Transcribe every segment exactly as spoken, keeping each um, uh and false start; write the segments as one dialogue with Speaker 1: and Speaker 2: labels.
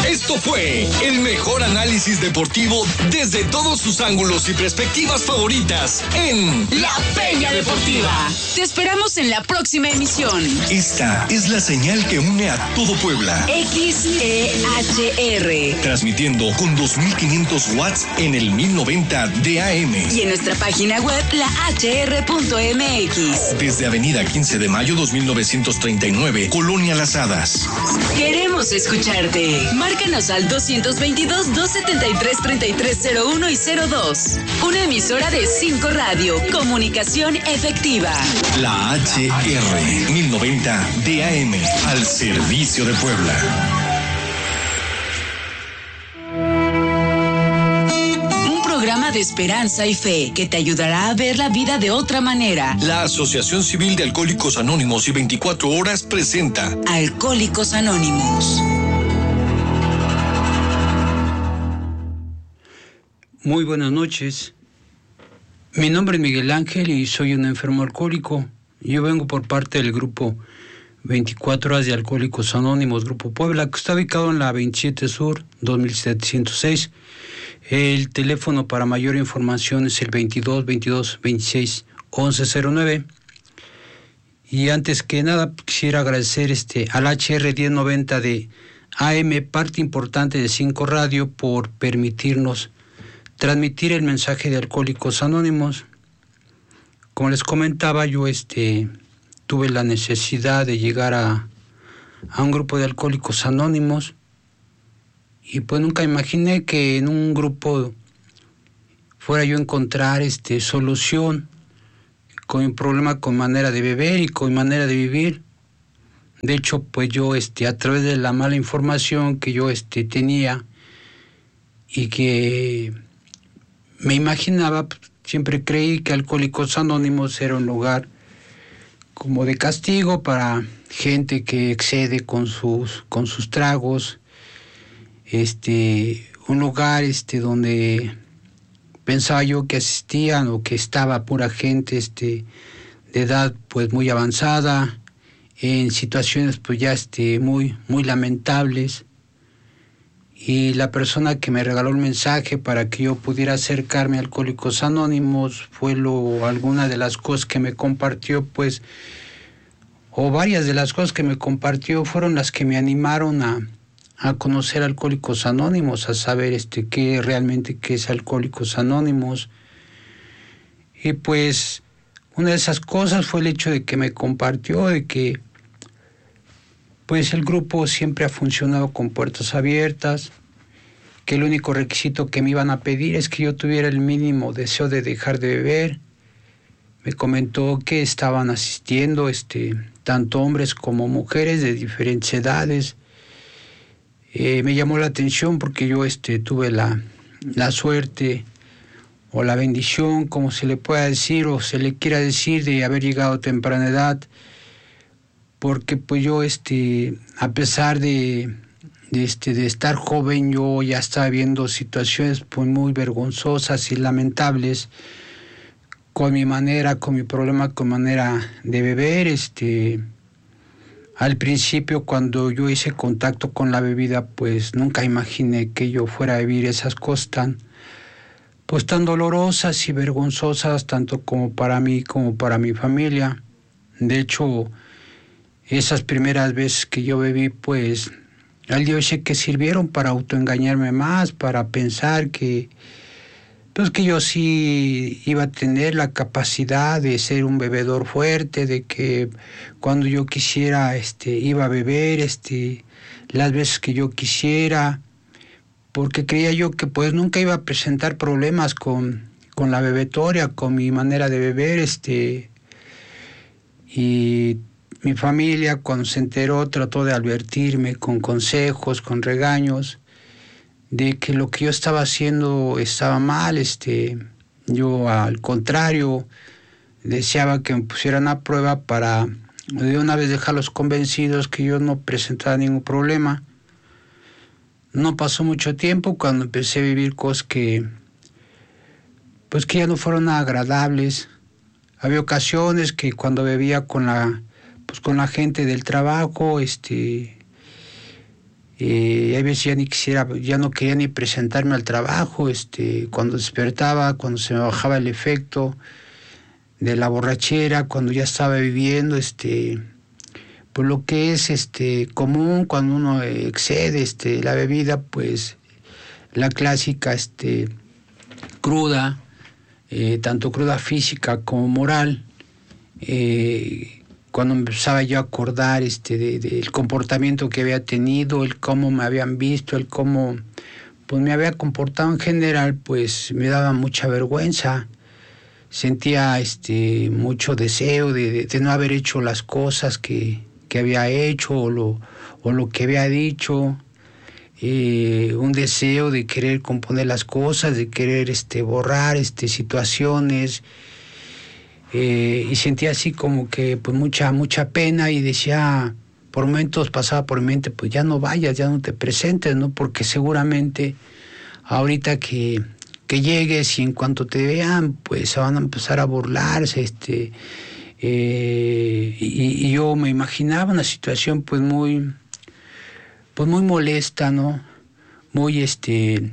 Speaker 1: Esto fue el mejor análisis deportivo desde todos sus ángulos y perspectivas favoritas en La Peña Deportiva.
Speaker 2: Te esperamos en la próxima emisión.
Speaker 1: Esta es la señal que une a todo Puebla.
Speaker 2: X E H R.
Speaker 1: Transmitiendo con dos mil quinientos watts en el mil noventa de A M.
Speaker 2: Y en nuestra página web, la h r punto m x.
Speaker 1: Desde Avenida quince de mayo dos mil novecientos treinta y nueve, Colonia Las Hadas.
Speaker 2: Queremos escucharte. Márcanos al doscientos veintidós, doscientos setenta y tres, treinta y tres cero uno y cero dos. Una emisora de cinco Radio. Comunicación efectiva.
Speaker 1: La H R mil noventa de A M. Al servicio de Puebla.
Speaker 2: Programa de esperanza y fe que te ayudará a ver la vida de otra manera.
Speaker 1: La Asociación Civil de Alcohólicos Anónimos y veinticuatro horas presenta
Speaker 2: Alcohólicos Anónimos.
Speaker 3: Muy buenas noches. Mi nombre es Miguel Ángel y soy un enfermo alcohólico. Yo vengo por parte del grupo veinticuatro horas de Alcohólicos Anónimos, Grupo Puebla, que está ubicado en la veintisiete Sur, dos mil setecientos seis. El teléfono para mayor información es el veintidós, veintidós, veintiséis, once cero nueve. Y antes que nada quisiera agradecer este al H R diez noventa de A M, parte importante de cinco Radio, por permitirnos transmitir el mensaje de Alcohólicos Anónimos. Como les comentaba, yo este tuve la necesidad de llegar a, a un grupo de Alcohólicos Anónimos. Y pues nunca imaginé que en un grupo fuera yo a encontrar este, solución con mi problema, con manera de beber y con manera de vivir. De hecho, pues yo este, a través de la mala información que yo este, tenía y que me imaginaba, siempre creí que Alcohólicos Anónimos era un lugar como de castigo para gente que excede con sus, con sus tragos. Este, un lugar este, donde pensaba yo que asistían o que estaba pura gente este, de edad pues muy avanzada, en situaciones pues ya este, muy, muy lamentables. Y la persona que me regaló el mensaje para que yo pudiera acercarme a Alcohólicos Anónimos fue lo, alguna de las cosas que me compartió, pues, o varias de las cosas que me compartió fueron las que me animaron a a conocer Alcohólicos Anónimos, a saber este qué realmente qué es Alcohólicos Anónimos. Y pues una de esas cosas fue el hecho de que me compartió de que pues el grupo siempre ha funcionado con puertas abiertas, que el único requisito que me iban a pedir es que yo tuviera el mínimo deseo de dejar de beber. Me comentó que estaban asistiendo este tanto hombres como mujeres de diferentes edades. Eh, me llamó la atención porque yo este, tuve la, la suerte o la bendición, como se le pueda decir o se le quiera decir, de haber llegado a temprana edad, porque pues yo, este, a pesar de, de, este, de estar joven, yo ya estaba viendo situaciones pues, muy vergonzosas y lamentables con mi manera, con mi problema, con manera de beber. Este, al principio, cuando yo hice contacto con la bebida, pues nunca imaginé que yo fuera a vivir esas cosas tan, pues tan dolorosas y vergonzosas, tanto como para mí como para mi familia. De hecho, esas primeras veces que yo bebí, pues al día de hoy sé que sirvieron para autoengañarme más, para pensar que, pues que yo sí iba a tener la capacidad de ser un bebedor fuerte, de que cuando yo quisiera este, iba a beber este, las veces que yo quisiera, porque creía yo que pues nunca iba a presentar problemas con, con la bebetoria, con mi manera de beber, este, y mi familia cuando se enteró trató de advertirme con consejos, con regaños, de que lo que yo estaba haciendo estaba mal. Este, yo al contrario deseaba que me pusieran a prueba para de una vez dejarlos convencidos que yo no presentaba ningún problema. No pasó mucho tiempo cuando empecé a vivir cosas que pues que ya no fueron agradables. Había ocasiones que cuando bebía con la pues con la gente del trabajo, este Eh, hay veces ya ni quisiera, ya no quería ni presentarme al trabajo, este, cuando despertaba, cuando se me bajaba el efecto de la borrachera, cuando ya estaba viviendo, este, pues lo que es este común cuando uno excede este la bebida, pues la clásica este cruda, eh, tanto cruda física como moral. Eh, cuando empezaba yo a acordar este de, de el comportamiento que había tenido, el cómo me habían visto, el cómo pues me había comportado en general, pues me daba mucha vergüenza. Sentía este mucho deseo de, de, de no haber hecho las cosas que, que había hecho o lo, o lo que había dicho. Eh, un deseo de querer componer las cosas, de querer este borrar este situaciones. Eh, y sentía así como que pues mucha mucha pena, y decía, por momentos pasaba por mi mente, pues ya no vayas, ya no te presentes, ¿no? Porque seguramente ahorita que, que llegues y en cuanto te vean, pues se van a empezar a burlarse, este eh, y, y yo me imaginaba una situación pues muy pues muy molesta, ¿no? Muy este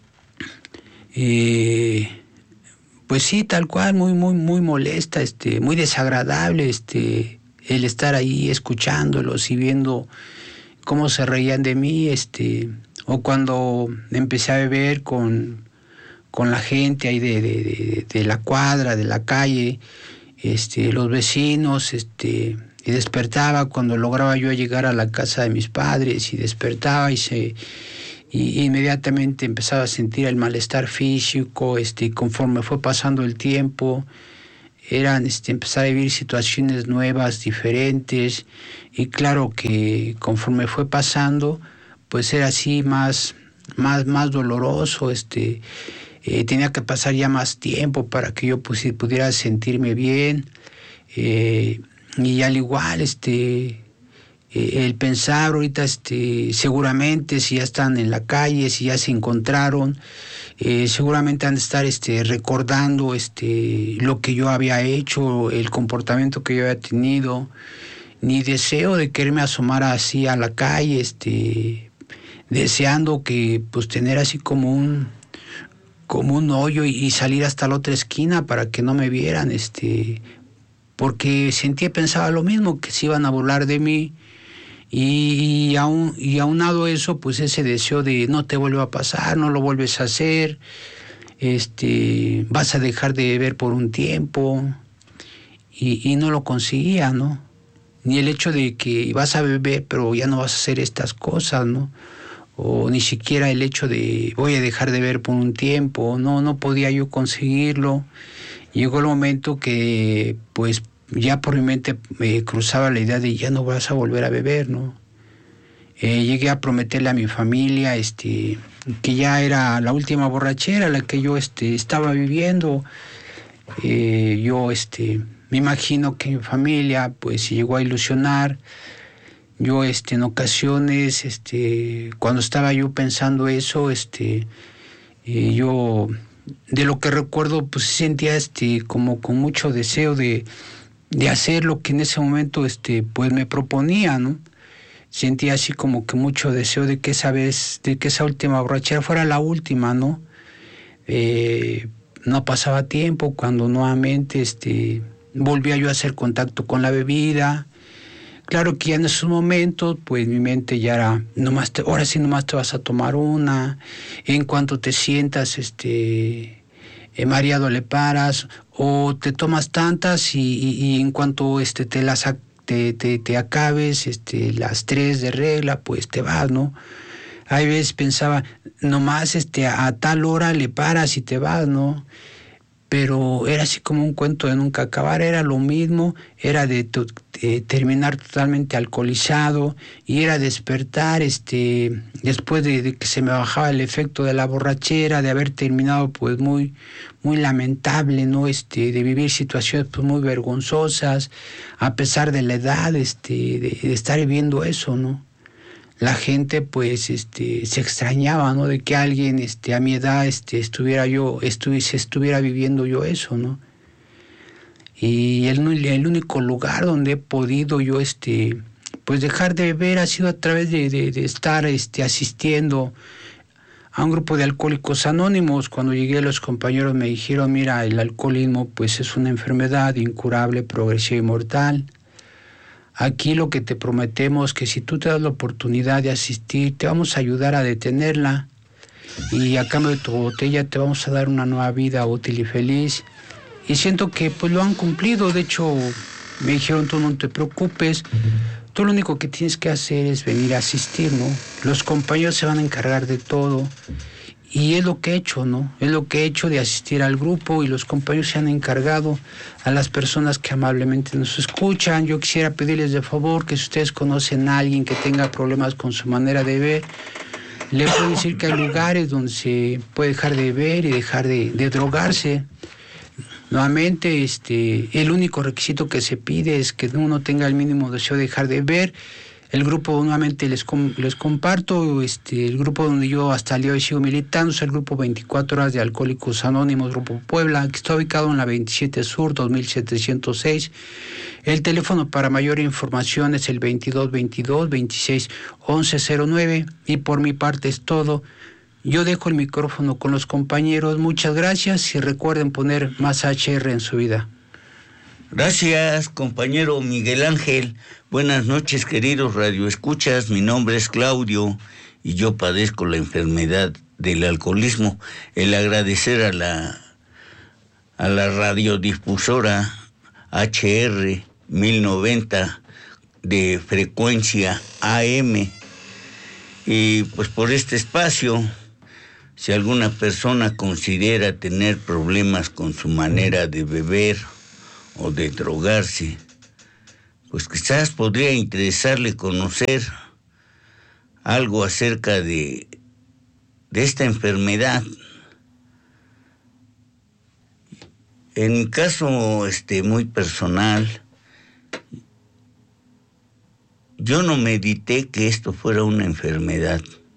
Speaker 3: eh, pues sí, tal cual, muy, muy, muy molesta, este, muy desagradable, este, el estar ahí escuchándolos y viendo cómo se reían de mí, este, o cuando empecé a beber con, con la gente ahí de, de, de, de la cuadra, de la calle, este, los vecinos, este, y despertaba cuando lograba yo llegar a la casa de mis padres, y despertaba y se y inmediatamente empezaba a sentir el malestar físico, este, conforme fue pasando el tiempo, eran este, empezar a vivir situaciones nuevas, diferentes, y claro que conforme fue pasando, pues era así más, más, más doloroso, este, eh, tenía que pasar ya más tiempo para que yo pues, pudiera sentirme bien, eh, y al igual, este, el pensar ahorita, este, seguramente si ya están en la calle, si ya se encontraron, eh, seguramente han de estar este, recordando este, lo que yo había hecho, el comportamiento que yo había tenido, ni deseo de quererme asomar así a la calle, este, deseando que pues tener así como un como un hoyo y, y salir hasta la otra esquina para que no me vieran, este, porque sentía y pensaba lo mismo, que se iban a burlar de mí. Y, y, aun, y aunado eso, pues ese deseo de no te vuelve a pasar, no lo vuelves a hacer, este, vas a dejar de beber por un tiempo, y, y no lo conseguía, ¿no? Ni el hecho de que vas a beber, pero ya no vas a hacer estas cosas, ¿no? O ni siquiera el hecho de voy a dejar de beber por un tiempo, no, no podía yo conseguirlo. Llegó el momento que, pues, ya por mi mente me cruzaba la idea de ya no vas a volver a beber, ¿no? Eh, llegué a prometerle a mi familia este, que ya era la última borrachera la que yo este, estaba viviendo. Eh, yo este, me imagino que mi familia pues se llegó a ilusionar. Yo este, en ocasiones, este, cuando estaba yo pensando eso, este, eh, yo de lo que recuerdo pues sentía este, como con mucho deseo de de hacer lo que en ese momento este pues me proponía, ¿no? Sentía así como que mucho deseo de que esa vez, de que esa última borrachera fuera la última, ¿no? Eh, no pasaba tiempo cuando nuevamente este volvía yo a hacer contacto con la bebida. Claro que ya en esos momentos, pues mi mente ya era, nomás te, ahora sí nomás te vas a tomar una, en cuanto te sientas este Eh, mareado le paras, o te tomas tantas y, y, y en cuanto este te las te, te, te acabes este las tres de regla, pues te vas, ¿no? Hay veces pensaba, nomás este a, a tal hora le paras y te vas, ¿no? Pero era así como un cuento de nunca acabar, era lo mismo, era de, de terminar totalmente alcoholizado, y era despertar este después de, de que se me bajaba el efecto de la borrachera, de haber terminado pues muy muy lamentable, ¿no? Este, de vivir situaciones pues muy vergonzosas, a pesar de la edad, este, de, de estar viviendo eso, ¿no? La gente pues este se extrañaba, ¿no? De que alguien este a mi edad este estuviera yo estuviese estuviera viviendo yo eso, ¿no? Y el, el único lugar donde he podido yo este pues dejar de beber ha sido a través de, de, de estar este, asistiendo a un grupo de alcohólicos anónimos. Cuando llegué, los compañeros me dijeron, mira, el alcoholismo pues es una enfermedad incurable, progresiva y mortal. Aquí lo que te prometemos que si tú te das la oportunidad de asistir, te vamos a ayudar a detenerla y a cambio de tu botella te vamos a dar una nueva vida útil y feliz. Y siento que pues lo han cumplido. De hecho, me dijeron, tú no te preocupes, tú lo único que tienes que hacer es venir a asistir, ¿no? Los compañeros se van a encargar de todo. Y es lo que he hecho, ¿no? Es lo que he hecho de asistir al grupo y los compañeros se han encargado a las personas que amablemente nos escuchan. Yo quisiera pedirles de favor que si ustedes conocen a alguien que tenga problemas con su manera de beber, le puedo decir que hay lugares donde se puede dejar de beber y dejar de, de drogarse. Nuevamente, este, el único requisito que se pide es que uno tenga el mínimo deseo de dejar de beber. El grupo, nuevamente les, com, les comparto, este, el grupo donde yo hasta el día de hoy sigo militando es el grupo veinticuatro horas de Alcohólicos Anónimos, Grupo Puebla, que está ubicado en la veintisiete Sur, dos mil setecientos seis. El teléfono para mayor información es el veintidós veintidós veintiséis once cero nueve, y por mi parte es todo. Yo dejo el micrófono con los compañeros. Muchas gracias y recuerden poner más H R en su vida.
Speaker 4: Gracias, compañero Miguel Ángel. Buenas noches, queridos radioescuchas. Mi nombre es Claudio y yo padezco la enfermedad del alcoholismo. El agradecer a la, a la radiodifusora H R mil noventa de frecuencia A M y pues por este espacio. Si alguna persona considera tener problemas con su manera de beber o de drogarse, pues quizás podría interesarle conocer algo acerca de, de esta enfermedad. En mi caso este, muy personal, yo no medité que esto fuera una enfermedad,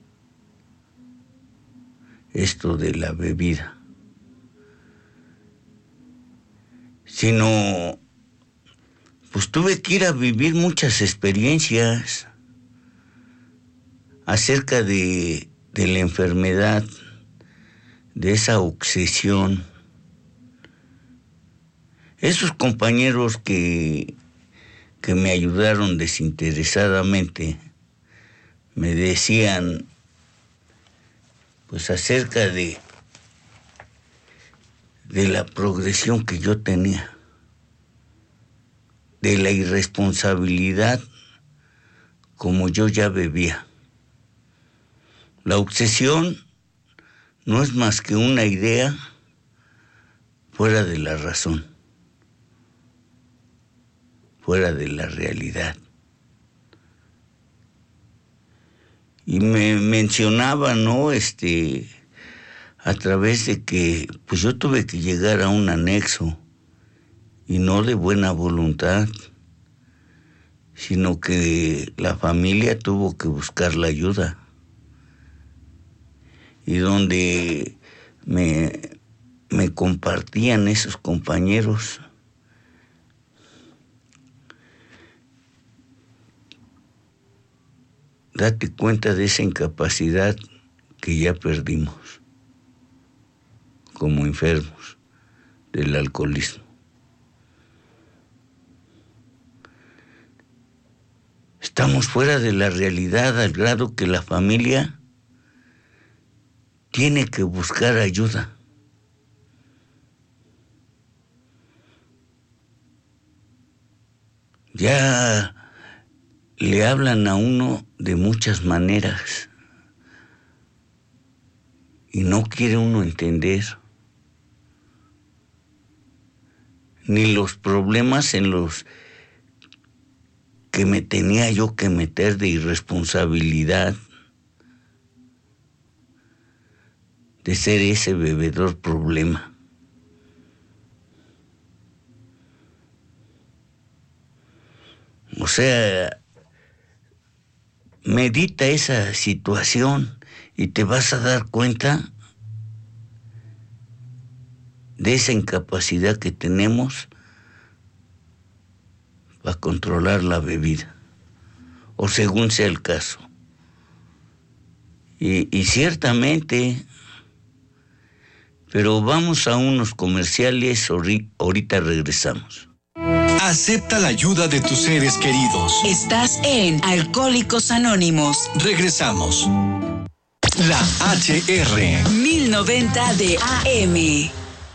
Speaker 4: esto de la bebida, sino pues tuve que ir a vivir muchas experiencias acerca de, de la enfermedad, de esa obsesión. Esos compañeros que, que me ayudaron desinteresadamente me decían pues acerca de, de la progresión que yo tenía, de la irresponsabilidad como yo ya bebía. La obsesión no es más que una idea fuera de la razón, fuera de la realidad. Y me mencionaba, ¿no? Este, a través de que, pues yo tuve que llegar a un anexo, y no de buena voluntad, sino que la familia tuvo que buscar la ayuda. Y donde me, me compartían esos compañeros, date cuenta de esa incapacidad que ya perdimos como enfermos del alcoholismo. Estamos fuera de la realidad al grado que la familia tiene que buscar ayuda. Ya le hablan a uno de muchas maneras y no quiere uno entender ni los problemas en los que me tenía yo que meter de irresponsabilidad, de ser ese bebedor problema. O sea, medita esa situación y te vas a dar cuenta de esa incapacidad que tenemos para controlar la bebida. o según sea el caso. Y, y ciertamente, pero vamos a unos comerciales, ahorita regresamos.
Speaker 1: Acepta la ayuda de tus seres queridos.
Speaker 2: Estás en Alcohólicos Anónimos.
Speaker 1: Regresamos. La H R.
Speaker 2: mil noventa de A M.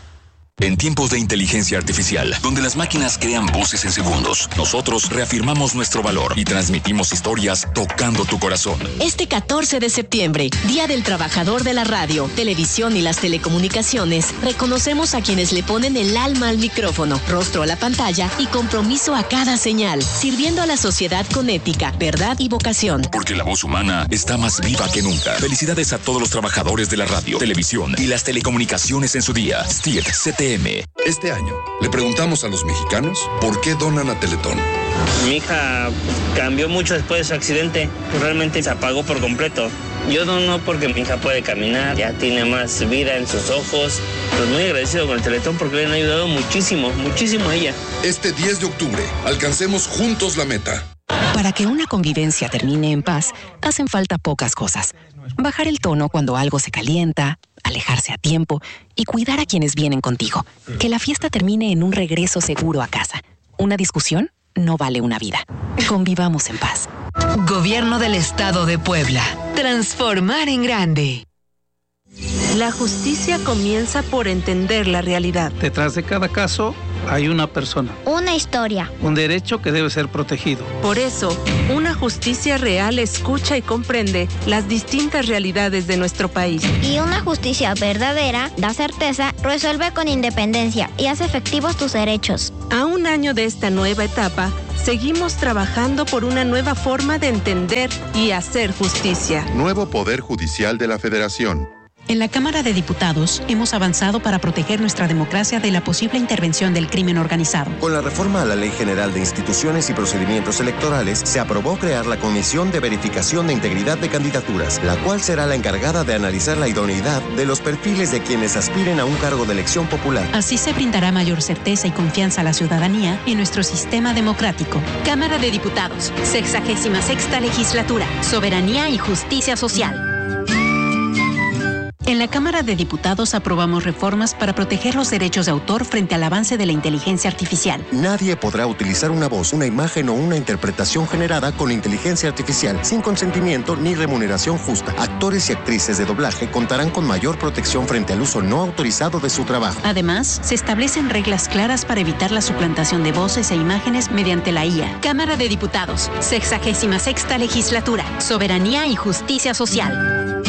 Speaker 5: En tiempos de inteligencia artificial, donde las máquinas crean voces en segundos, nosotros reafirmamos nuestro valor y transmitimos historias tocando tu corazón.
Speaker 6: Este catorce de septiembre, Día del Trabajador de la Radio, Televisión y las Telecomunicaciones, reconocemos a quienes le ponen el alma al micrófono, rostro a la pantalla y compromiso a cada señal, sirviendo a la sociedad con ética, verdad y vocación.
Speaker 5: Porque la voz humana está más viva que nunca. Felicidades a todos los trabajadores de la radio, televisión y las telecomunicaciones en su día. S T I E, C T M.
Speaker 7: Este año, le preguntamos a los mexicanos por qué donan a Teletón.
Speaker 8: Mi hija cambió mucho después de su accidente. Realmente se apagó por completo. Yo dono porque mi hija puede caminar, ya tiene más vida en sus ojos. Pues muy agradecido con el Teletón porque le han ayudado muchísimo, muchísimo a ella.
Speaker 7: Este diez de octubre, alcancemos juntos la meta.
Speaker 9: Para que una convivencia termine en paz, hacen falta pocas cosas. Bajar el tono cuando algo se calienta, alejarse a tiempo y cuidar a quienes vienen contigo. Que la fiesta termine en un regreso seguro a casa. Una discusión no vale una vida. Convivamos en paz.
Speaker 2: Gobierno del Estado de Puebla. Transformar en grande.
Speaker 10: La justicia comienza por entender la realidad.
Speaker 11: Detrás de cada caso hay una persona.
Speaker 12: Una historia.
Speaker 11: Un derecho que debe ser protegido.
Speaker 10: Por eso, una justicia real escucha y comprende las distintas realidades de nuestro país.
Speaker 12: Y una justicia verdadera da certeza, resuelve con independencia y hace efectivos tus derechos.
Speaker 10: A un año de esta nueva etapa, seguimos trabajando por una nueva forma de entender y hacer justicia.
Speaker 13: Nuevo Poder Judicial de la Federación.
Speaker 14: En la Cámara de Diputados hemos avanzado para proteger nuestra democracia de la posible intervención del crimen organizado.
Speaker 15: Con la reforma a la Ley General de Instituciones y Procedimientos Electorales, se aprobó crear la Comisión de Verificación de Integridad de Candidaturas, la cual será la encargada de analizar la idoneidad de los perfiles de quienes aspiren a un cargo de elección popular.
Speaker 14: Así se brindará mayor certeza y confianza a la ciudadanía en nuestro sistema democrático.
Speaker 6: Cámara de Diputados, sexagésima sexta legislatura, soberanía y justicia social.
Speaker 14: En la Cámara de Diputados aprobamos reformas para proteger los derechos de autor frente al avance de la inteligencia artificial.
Speaker 15: Nadie podrá utilizar una voz, una imagen o una interpretación generada con inteligencia artificial sin consentimiento ni remuneración justa. Actores y actrices de doblaje contarán con mayor protección frente al uso no autorizado de su trabajo.
Speaker 14: Además, se establecen reglas claras para evitar la suplantación de voces e imágenes mediante la I A.
Speaker 6: Cámara de Diputados, sexagésima sexta legislatura, soberanía y justicia social.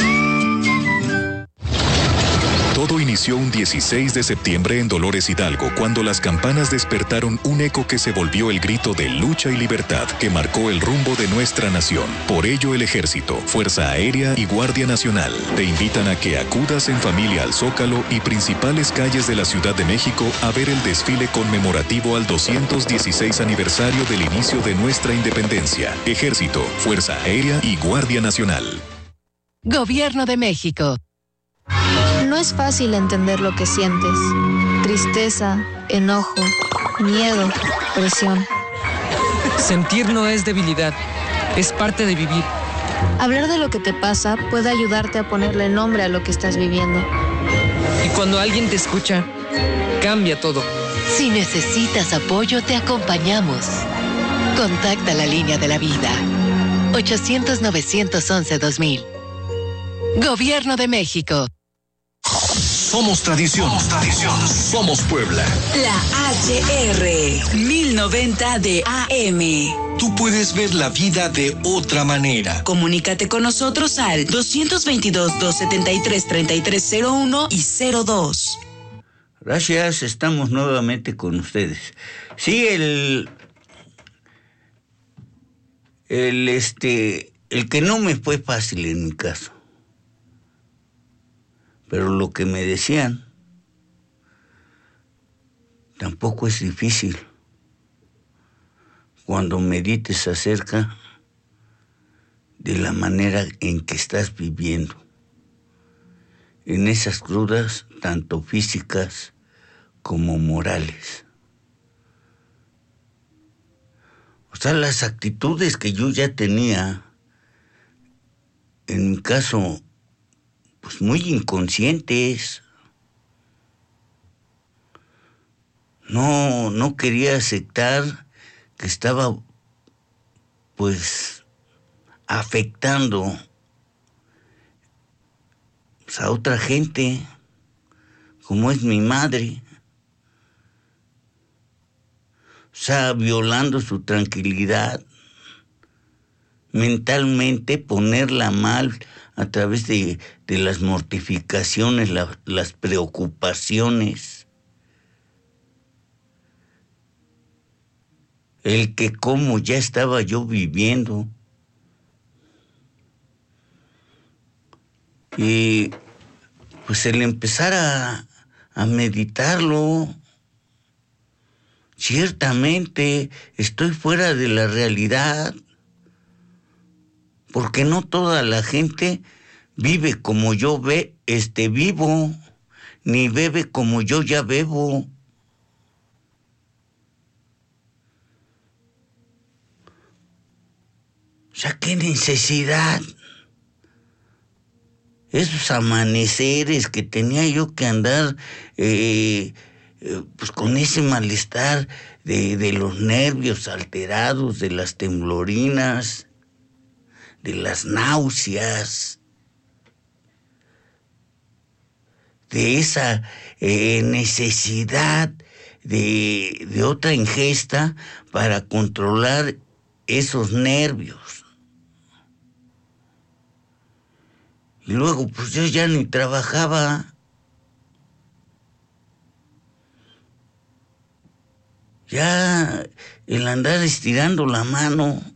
Speaker 5: Todo inició un dieciséis de septiembre en Dolores Hidalgo, cuando las campanas despertaron un eco que se volvió el grito de lucha y libertad que marcó el rumbo de nuestra nación. Por ello, el Ejército, Fuerza Aérea y Guardia Nacional te invitan a que acudas en familia al Zócalo y principales calles de la Ciudad de México a ver el desfile conmemorativo al doscientos dieciséis aniversario del inicio de nuestra independencia. Ejército, Fuerza Aérea y Guardia Nacional.
Speaker 2: Gobierno de México.
Speaker 16: No es fácil entender lo que sientes. Tristeza, enojo, miedo, presión.
Speaker 17: Sentir no es debilidad, es parte de vivir.
Speaker 16: Hablar de lo que te pasa puede ayudarte a ponerle nombre a lo que estás viviendo.
Speaker 17: Y cuando alguien te escucha, cambia todo.
Speaker 2: Si necesitas apoyo, te acompañamos. Contacta la línea de la vida. ochocientos, novecientos once, dos mil. Gobierno de México.
Speaker 1: Somos tradición. Somos tradición. Somos Puebla.
Speaker 2: La H R mil noventa de A M.
Speaker 1: Tú puedes ver la vida de otra manera.
Speaker 2: Comunícate con nosotros al doscientos veintidós, doscientos setenta y tres, treinta y tres cero uno y cero dos.
Speaker 4: Gracias, estamos nuevamente con ustedes. Sí, el... El, este... El que no me fue fácil en mi caso. Pero lo que me decían tampoco es difícil. Cuando medites acerca de la manera en que estás viviendo, en esas crudas, tanto físicas como morales. O sea, las actitudes que yo ya tenía, en mi caso, pues muy inconscientes. No, no quería aceptar que estaba, pues, afectando pues, a otra gente, como es mi madre. O sea, violando su tranquilidad, mentalmente ponerla mal a través de, de las mortificaciones, la, las preocupaciones. El que cómo ya estaba yo viviendo. Y pues el empezar a, a meditarlo, ciertamente estoy fuera de la realidad, porque no toda la gente vive como yo ve, este vivo, ni bebe como yo ya bebo. O sea, qué necesidad. Esos amaneceres que tenía yo que andar eh, eh, pues con ese malestar de, de los nervios alterados, de las temblorinas, de las náuseas, de esa eh, necesidad de, de otra ingesta para controlar esos nervios. Y luego, pues yo ya ni trabajaba. Ya el andar estirando la mano